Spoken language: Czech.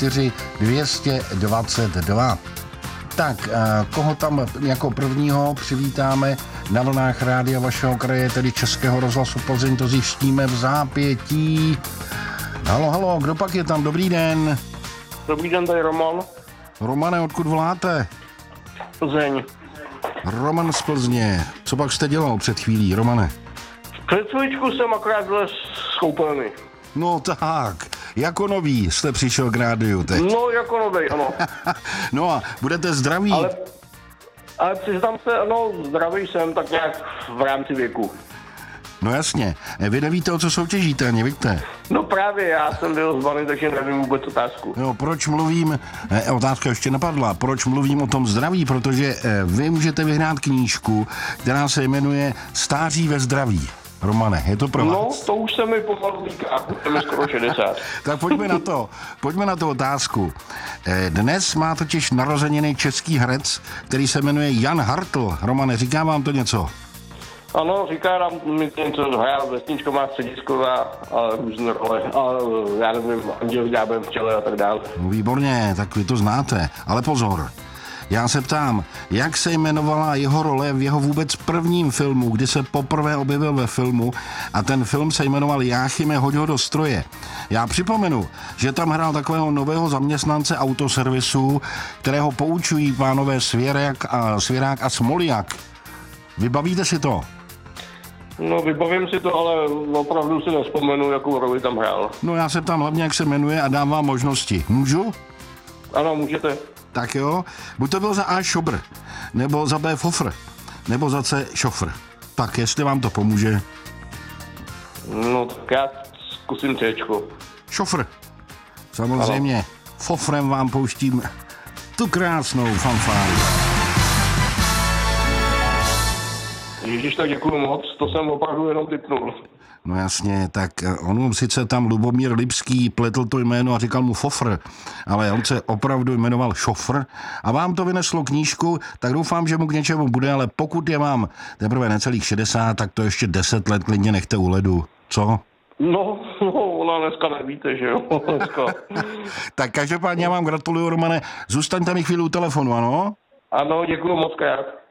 4 222. Tak, koho tam jako prvního přivítáme na vlnách rádia vašeho kraje, tedy Českého rozhlasu Plzeň, to zjištíme v zápětí. Halo, kdo pak je tam? Dobrý den. Dobrý den, tady Roman. Romane, odkud voláte? Plzeň. Roman z Plzně. Co pak jste dělal před chvílí, Romane? Před chvíličku jsem akorát vylez z koupelny. No tak, jako nový jste přišel k rádiu teď. No, jako novej, ano. No a budete zdraví? Ale přiznám se, ano, zdravý jsem tak nějak v rámci věku. No jasně, vy nevíte, o co soutěžíte, ani víte? No právě, já jsem byl zvaný, takže nevím vůbec otázku. Jo, proč mluvím, otázka ještě napadla, proč mluvím o tom zdraví, protože vy můžete vyhrát knížku, která se jmenuje Stáří ve zdraví. Romane, je to pro vás? No, to už se mi pomalu týká, to mi skoro 60. Tak pojďme na tu otázku. Dnes má totiž narozeniny český herec, který se jmenuje Jan Hartl. Romane, říká vám to něco? Ano, říká nám mi něco, hrál vesničko, má středisko a různé role. A já nevím, Anděl s ďáblem v čele a tak dále. No, výborně, tak vy to znáte. Ale pozor, já se ptám, jak se jmenovala jeho role v jeho vůbec prvním filmu, kdy se poprvé objevil ve filmu a ten film se jmenoval Jáchyme, hoď ho do stroje. Já připomenu, že tam hrál takového nového zaměstnance autoservisu, kterého poučují pánové Svěrák a Smoljak. Vybavíte si to? No, vybavím si to, ale opravdu si nevzpomenu, jakou roli tam hrál. No, já se ptám hlavně, jak se jmenuje a dám vám možnosti. Můžu? Ano, můžete. Tak jo, buď to byl za A Šobr, nebo za B Fofr, nebo za C Šofr. Tak, jestli vám to pomůže. No, tak já zkusím Čečko. Šofr. Samozřejmě. Ano. Fofrem vám pouštím tu krásnou fanfáru. Ježíš, tak děkuju moc, to jsem opravdu jenom tipnul. No jasně, tak on sice tam Lubomír Lipský pletl to jméno a říkal mu Fofr, ale on se opravdu jmenoval Šofr a vám to vyneslo knížku, tak doufám, že mu k něčemu bude, ale pokud je vám teprve necelých 60, tak to ještě 10 let klidně nechte u ledu. Co? No, ona dneska nevíte, že jo, dneska. Tak každopádně já vám gratuluju, Romane, zůstaňte mi chvíli u telefonu, ano? Ano, děkuju moc krát.